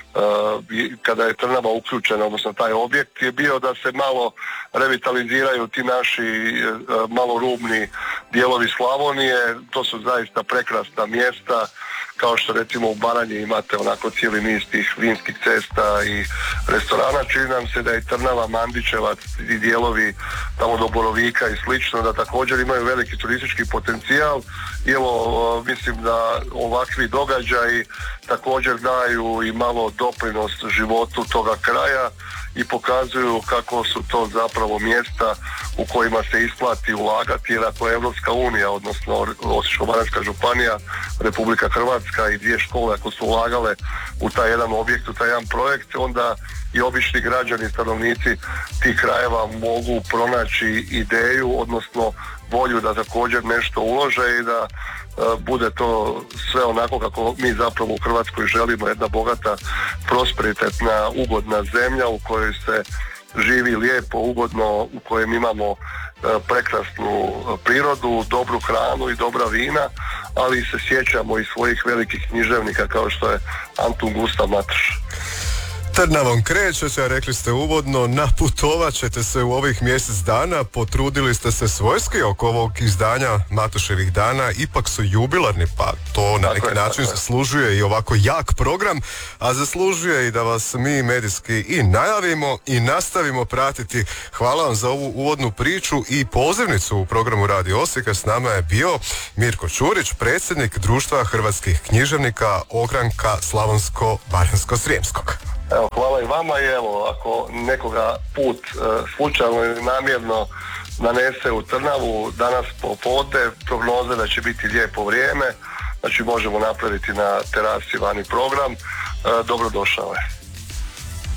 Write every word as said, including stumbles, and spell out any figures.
kada je Trnava uključena, odnosno taj objekt, je bio da se malo revitaliziraju ti naši malo rubni dijelovi Slavonije. To su zaista prekrasna mjesta, kao što recimo u Baranji imate onako cijeli niz tih vinskih cesta i restorana. Čini nam se da je Trnava, Mandićevac i dijelovi tamo do Borovika i slično, da također imaju veliki turistički potencijal i evo mislim da ovakvi događaji također daju i malo doprinos životu toga kraja i pokazuju kako su to zapravo mjesta u kojima se isplati ulagati, jer ako je Europska unija, odnosno Osječko-baranjska županija, Republika Hrvatska i dvije škole ako su ulagale u taj jedan objekt, u taj jedan projekt, onda i obični građani, stanovnici tih krajeva mogu pronaći ideju, odnosno volju da također nešto ulože i da uh, bude to sve onako kako mi zapravo u Hrvatskoj želimo, jedna bogata, prosperitetna, ugodna zemlja u kojoj se živi lijepo, ugodno, u kojem imamo uh, prekrasnu prirodu, dobru hranu i dobra vina, ali se sjećamo i svojih velikih književnika kao što je Antun Gustav Matoš. Trnavom krećete, a rekli ste uvodno, naputovat ćete se u ovih mjesec dana, potrudili ste se svojski oko ovog izdanja Matoševih dana, ipak su jubilarni, pa to na neki način zaslužuje i ovako jak program, a zaslužuje i da vas mi medijski i najavimo i nastavimo pratiti. Hvala vam za ovu uvodnu priču i pozivnicu u programu Radio Osijeka. S nama je bio Mirko Čurić, predsjednik Društva hrvatskih književnika ogranka Slavonsko-baranjsko-srijemskog. Evo, hvala i vama i evo, ako nekoga put e, slučajno ili namjerno nanese u Trnavu danas popodne, prognoze da će biti lijepo vrijeme, znači možemo napraviti na terasi vani program, e, dobrodošao je.